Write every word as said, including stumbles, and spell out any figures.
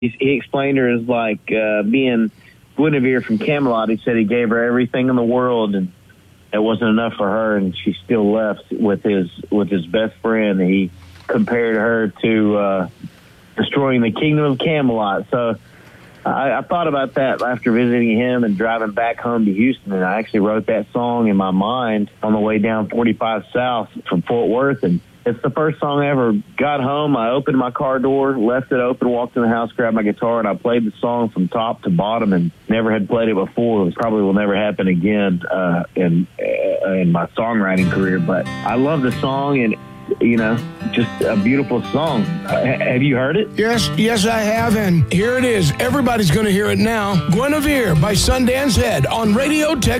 He, he explained her as like uh, being Guinevere from Camelot. He said he gave her everything in the world, and it wasn't enough for her, and she still left with his with his best friend. He compared her to uh, destroying the kingdom of Camelot. So I, I thought about that after visiting him and driving back home to Houston, and I actually wrote that song in my mind on the way down forty-five South from Fort Worth. And it's the first song I ever got home. I opened my car door, left it open, walked in the house, grabbed my guitar, and I played the song from top to bottom, and never had played it before. It probably will never happen again uh, in uh, in my songwriting career. But I love the song, and you know, just a beautiful song. Uh, have you heard it? Yes, yes, I have, and here it is. Everybody's going to hear it now. Guinevere by Sundance Head on Radio Texas.